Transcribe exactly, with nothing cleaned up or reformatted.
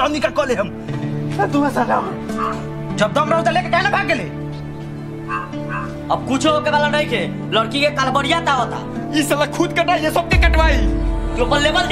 हमनी का कॉले हम तू साला जब दम रहो तो लेके कहना भाग गेले। अब कुछ होके वाला नहीं के लड़की के कालबरिया ता होता ई साला खुद कटा ये सबके कटवाई जो पर लेवल